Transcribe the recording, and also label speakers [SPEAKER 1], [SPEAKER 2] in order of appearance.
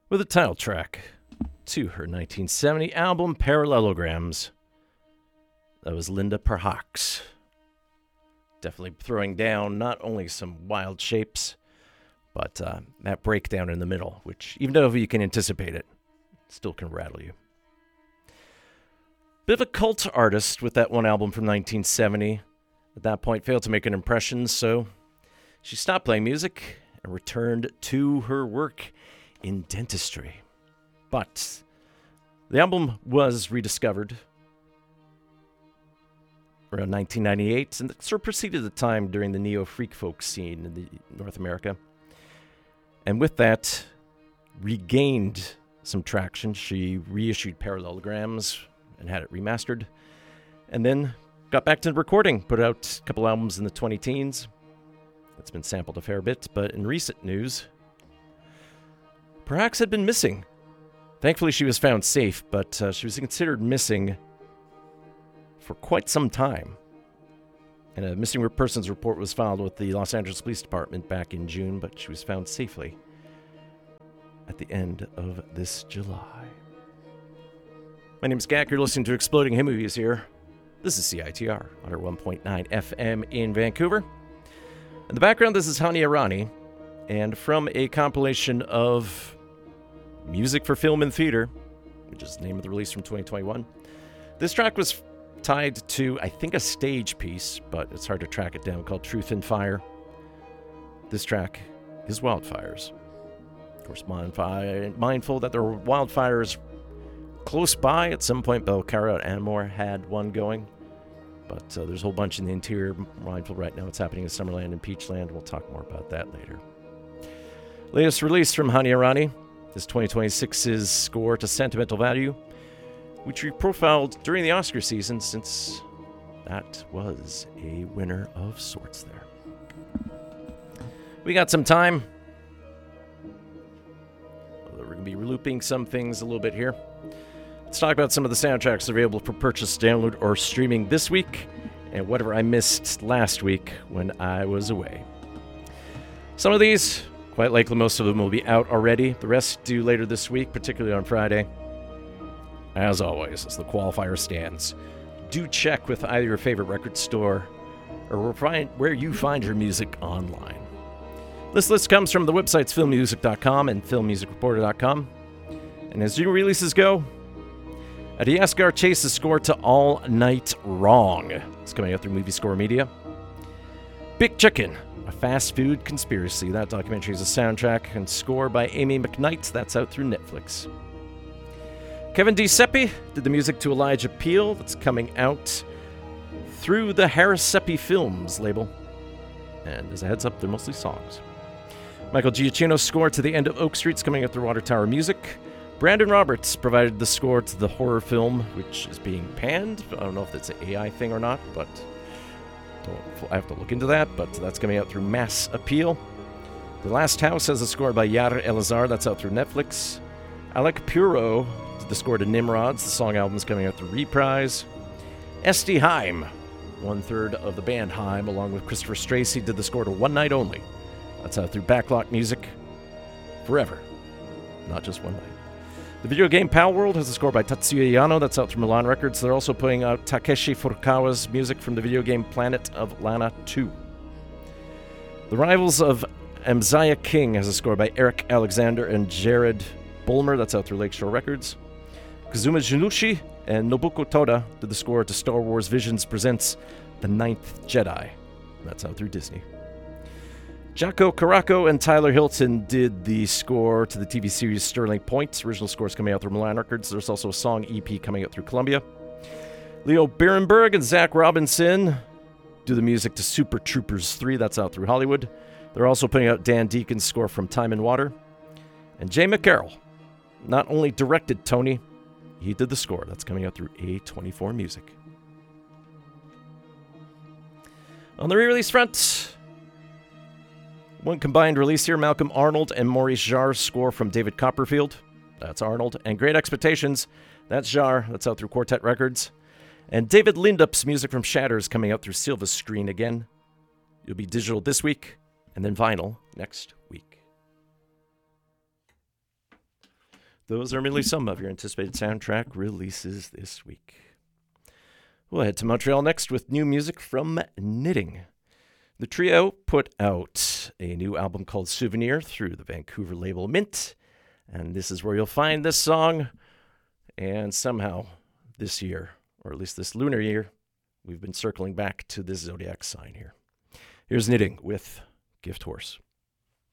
[SPEAKER 1] with a title track to her 1970 album Parallelograms. That was Linda Perhacs. Definitely throwing down not only some wild shapes, but that breakdown in the middle, which, even though you can anticipate it, still can rattle you. Bit of a cult artist with that one album from 1970. At that point, failed to make an impression, so she stopped playing music and returned to her work in dentistry. But the album was rediscovered around 1998, and it sort of preceded the time during the neo-freak folk scene in North America. And with that, regained some traction. She reissued Parallelograms and had it remastered, and then got back to recording, put out a couple albums in the 20-teens. It's been sampled a fair bit, but in recent news, Perhacs had been missing. Thankfully, she was found safe, but she was considered missing for quite some time. And a missing persons report was filed with the Los Angeles Police Department back in June, but she was found safely at the end of this July. My name is Gak. You're listening to Exploding Hit Movies here. This is CITR, 101.9 FM in Vancouver. In the background, this is Hani Arani, and from a compilation of music for film and theater, which is the name of the release from 2021. This track was tied to, I think, a stage piece, but it's hard to track it down, called Truth and Fire. This track is Wildfires. Of course, mindful that there were wildfires close by. At some point, Belcarra and Anmore had one going, but there's a whole bunch in the interior. Mindful right now what's happening in Summerland and Peachland. We'll talk more about that later. Latest release from Hani Arani is 2026's score to Sentimental Value, which we profiled during the Oscar season, since that was a winner of sorts there. We got some time. Although we're going to be looping some things a little bit here. Let's talk about some of the soundtracks available for purchase, download, or streaming this week, and whatever I missed last week when I was away. Some of these, quite likely most of them, will be out already. The rest due later this week, particularly on Friday. As always, as the qualifier stands, do check with either your favorite record store or where you find your music online. This list comes from the websites filmmusic.com and filmmusicreporter.com. And as new releases go, Adiaskar Chase's score to All Night Wrong. It's coming out through Movie Score Media. Big Chicken, a fast food conspiracy. That documentary is a soundtrack and score by Amy McKnight. That's out through Netflix. Kevin D. Seppi did the music to Elijah Peel. That's coming out through the Harris Seppi Films label. And as a heads up, they're mostly songs. Michael Giacchino's score to The End of Oak Street's coming out through Water Tower Music. Brandon Roberts provided the score to the horror film, which is being panned. I don't know if that's an AI thing or not, but I have to look into that. But that's coming out through Mass Appeal. The Last House has a score by Yar Elazar. That's out through Netflix. Alec Puro did the score to Nimrods. The song album is coming out through Reprise. Esty Haim, 1/3 of the band Haim, along with Christopher Stracy, did the score to One Night Only. That's out through Backlot Music. Forever, not just one night. The video game Pal World has a score by Tatsuya Yano. That's out through Milan Records. They're also putting out Takeshi Furukawa's music from the video game Planet of Lana 2. The Rivals of Amziah King has a score by Eric Alexander and Jared Bulmer. That's out through Lakeshore Records. Kazuma Jinushi and Nobuko Toda did the score to Star Wars Visions Presents The Ninth Jedi. That's out through Disney. Jaco Caraco and Tyler Hilton did the score to the TV series Sterling Point. Original scores coming out through Milan Records. There's also a song EP coming out through Columbia. Leo Berenberg and Zach Robinson do the music to Super Troopers 3. That's out through Hollywood. They're also putting out Dan Deacon's score from Time and Water. And Jay McCarroll not only directed Tony, he did the score. That's coming out through A24 Music. On the re-release front, one combined release here, Malcolm Arnold and Maurice Jarre's score from David Copperfield. That's Arnold. And Great Expectations. That's Jarre. That's out through Quartet Records. And David Lindup's music from Shatter is coming out through Silva Screen again. It'll be digital this week, and then vinyl next week. those are merely some of your anticipated soundtrack releases this week. We'll head to Montreal next with new music from Knitting. The trio put out a new album called Souvenir through the Vancouver label Mint, and this is where you'll find this song. And somehow this year, or at least this lunar year, we've been circling back to this zodiac sign here. Here's Knitting with Gift Horse.